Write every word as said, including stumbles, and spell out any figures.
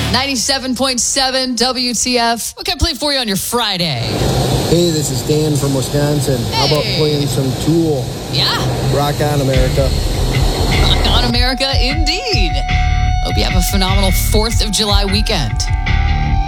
ninety-seven point seven W T F. What can I play for you on your Friday? Hey, this is Dan from Wisconsin. Hey. How about playing some Tool? Yeah. Rock on, America. Rock on, America, indeed. Hope you have a phenomenal fourth of July weekend.